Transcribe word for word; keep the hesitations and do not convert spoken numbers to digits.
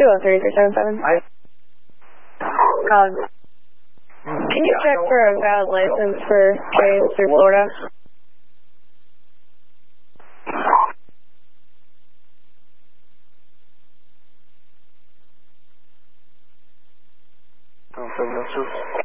oh three three seven seven. I, Um, can you check for a valid license for trains through Florida? oh, seven oh two.